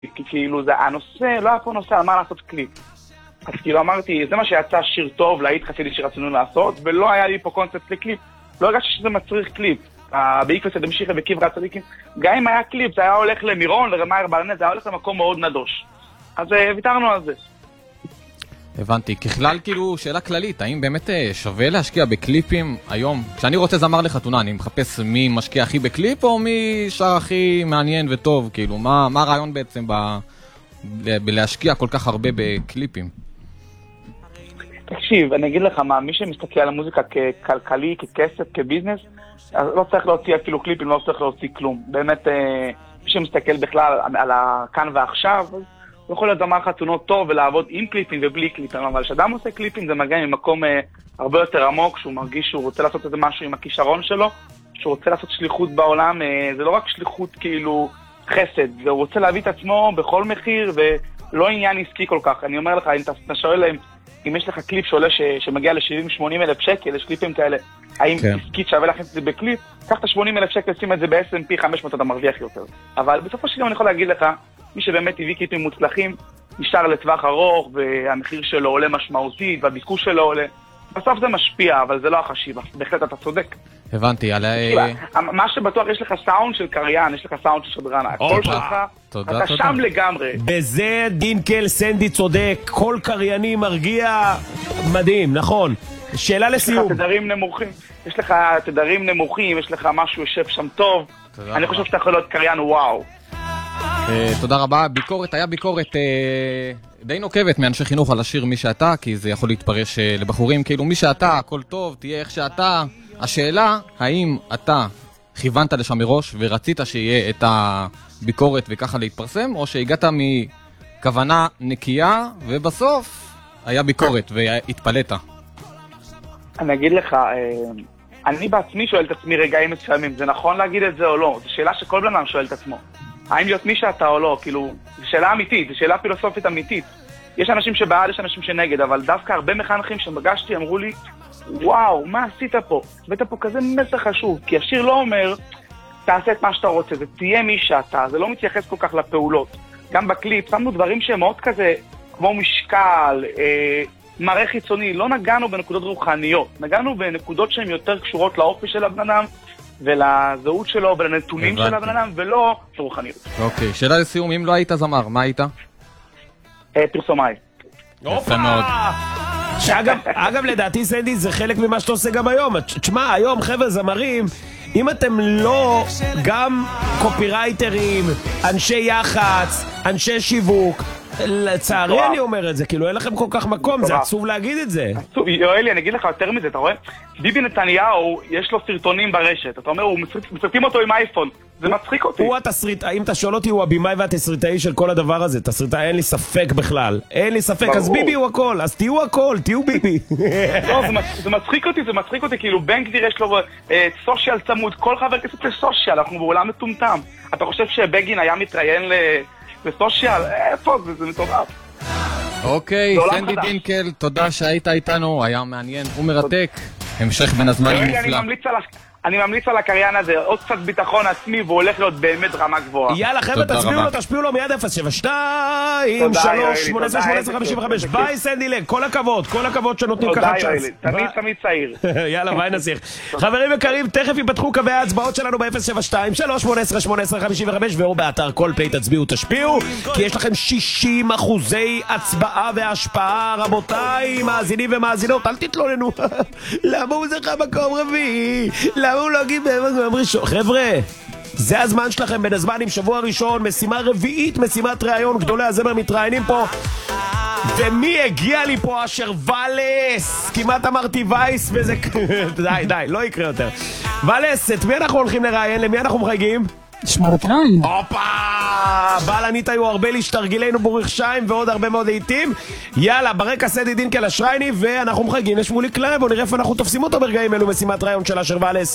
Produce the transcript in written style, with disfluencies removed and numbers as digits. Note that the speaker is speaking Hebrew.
כי כאילו זה הנושא, לא היה פה נושא על מה לעשות קליפ. אז כאילו אמרתי, זה מה שיצא שיר טוב, להיט חסידי שרצינו לעשות, ולא היה לי פה קונספט לקליפ. לא הרגשתי שזה מצריך קליפ. באיקווס דמשיחי וקברי הצדיקים, גם אם היה קליפ, זה היה הולך למירון, לרמאייר ברנט, זה היה הולך למקום מאוד נדוש. אז ויתרנו על זה. הבנתי. ככלל, כאילו, שאלה כללית, האם באמת שווה להשקיע בקליפים היום? כשאני רוצה זמר לחתונה, אני מחפש מי משקיע הכי בקליפ, או מי שר הכי מעניין וטוב? כאילו, מה הרעיון בעצם בלהשקיע כל כך הרבה בקליפים? תקשיב, אני אגיד לך מה, מי שמסתכל על המוזיקה ככלכלי, ככסף, כביזנס, אז לא צריך להוציא אפילו קליפים, לא צריך להוציא כלום. באמת, מי שמסתכל בכלל על הכאן ועכשיו, הוא יכול להיות זמר חתונות טוב ולעבוד עם קליפים ובלי קליפים, אבל כשאדם עושה קליפים זה מגיע ממקום הרבה יותר עמוק, שהוא מרגיש שהוא רוצה לעשות איזה משהו עם הכישרון שלו, שהוא רוצה לעשות שליחות בעולם, זה לא רק שליחות כאילו חסד, והוא רוצה להביא את עצמו בכל מחיר ולא עניין עסקי כל כך. אני אומר לך, אם אתה שואל להם, אם יש לך קליפ שעולה שמגיע ל-70-80 אלף שקל, יש קליפים כאלה, האם עסקית שווה לכם את זה בקליפ? קח את 80 אלף שקל, שים את זה ב-S&P 500, אתה מרוויח יותר. אבל בסופו של יום אני יכול להגיד לך, מי שבאמת הביא קליפים מוצלחים, נשאר לטווח ארוך, והמחיר שלו עולה משמעותית, והביקוש שלו עולה. בסוף זה משפיע, אבל זה לא החשיבה. בהחלט אתה צודק. הבנתי, מה שבטוח, יש לך סאונד של קריין, יש לך סאונד של שדרן, הכל שלך, אתה שם לגמרי. בזה דינקל סנדי צודק, כל קרייני מרגיע, מדהים, נכון. שאלה לסיום. יש לך תדרים נמוכים, יש לך משהו יושב שם טוב, אני חושב שאתה יכול להיות קריין וואו. תודה רבה. היה ביקורת די נוקבת מאנשי חינוך על השיר מי שאתה, כי זה יכול להתפרש לבחורים כאילו מי שאתה, הכל טוב, תהיה איך שאתה. השאלה, האם אתה כיוונת לשם מראש ורצית שיהיה את הביקורת וככה להתפרסם, או שהגעת מכוונה נקייה ובסוף היה ביקורת והתפלאת? אני אגיד לך, אני בעצמי שואל את עצמי רגעים מסוימים, זה נכון להגיד את זה או לא? זו שאלה שכל בן אדם שואל את עצמו. האם להיות מי שאתה או לא? כאילו, זו שאלה אמיתית, זו שאלה פילוסופית אמיתית. יש אנשים שבעד, יש אנשים שנגד, אבל דווקא הרבה מחנכים שבגשתי אמרו לי, וואו, מה עשית פה? הבאת פה כזה מסר חשוב, כי השיר לא אומר, תעשה את מה שאתה רוצה, זה תהיה מי שאתה, זה לא מתייחס כל כך לפעולות. גם בקליפ, שמנו דברים שהם מאוד כזה, כמו משקל, מראה חיצוני, לא נגענו בנקודות רוחניות, נגענו בנקודות שהן יותר קשורות לאופי של הבן אדם, ולזהות שלו, ולנתונים של הבן אדם, ולא רוחניות. אוקיי, שאלה לסיום, אם לא היית זמר, מה היית? פרסומאי. יפה מאוד. שאגב, לדעתי סנדי זה חלק ממה שאתה עושה גם היום. תשמע, היום חבר'ה זמרים, אם אתם לא גם קופירייטרים, אנשי יח"צ, אנשי שיווק, לצערי אני אומר את זה, כאילו אין לכם כל כך מקום, זה עצוב להגיד את זה. עצוב, יואלי, אני אגיד לך יותר מזה, אתה רואה? ביבי נתניהו, יש לו סרטונים ברשת, אתה אומר, מסרטים אותו עם אייפון, זה מצחיק אותי. הוא התסריט, אם אתה שואל אותי, הוא הבימאי והתסריטאי של כל הדבר הזה, תסריטאי, אין לי ספק בכלל, אין לי ספק, אז ביבי הוא הכל, אז תהיו הכל, תהיו ביבי. לא, זה מצחיק אותי, כאילו בן גביר יש לו סושיאל צמוד, כל חבר כנסת לסושיאל, אנחנו בעולם מטומטם. אתה חושב שבגין היה מתראיין בסושיאל? איפה זה? זה מטורף. אוקיי, סנדי דינקל, תודה שהיית איתנו, היה מעניין ומרתק. המשך בין הזמנים מופלא. אני ממליץ על הקריין הזה, עוד קצת ביטחון עצמי, והוא הולך להיות באמת רמה גבוהה. יאללה חבר'ה, תשפיעו לו מיד 072 3 18 18 55. ביי סנדי לג, כל הכבוד שנותנים ככה צ'אנס. תמיד צעיר. יאללה, ביי נסיך. חברים יקרים, תכף ייפתחו קווי ההצבעות שלנו ב-072 3 18 18 55, ואו באתר כל פליי תשפיעו, כי יש לכם 60% הצבעה והשפעה, רבותיי, מאזינים ומאזינות, אל תתלוננו. למה הוא זכה מקום רביעי? למה הוא לא גיד במקום ראשון? חבר'ה, זה הזמן שלכם בין הזמנים, שבוע ראשון, משימה רביעית, משימת ראיון, גדולי הזמר מתראיינים פה. ומי הגיע לי פה? אשר ולס, כמעט אמרתי וייס וזה... די, לא יקרה יותר. ולס, את מי אנחנו הולכים לראיין? למי אנחנו מחייגים? שמרתיים. הופה! בלנית היו הרבה להשתרגילנו בורך שיים ועוד הרבה מאוד לעיתים. יאללה, ברקע סנדי דינקל אשרייני, ואנחנו מחייגים לשמולי קליים, בוא נראה איפה אנחנו תופסים אותו ברגעים אלו, משימת ראיון של אשר ולס.